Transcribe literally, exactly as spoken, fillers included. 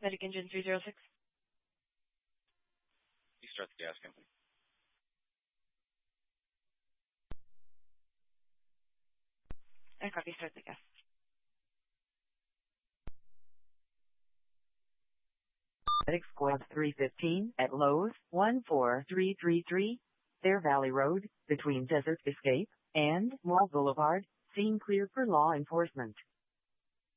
Medic engine three zero six. You start the gas company. I copy, start the gas. Medic Squad three fifteen at Lowe's one four three three three, Fair Valley Road, between Desert Escape and Mall Boulevard, scene clear for law enforcement.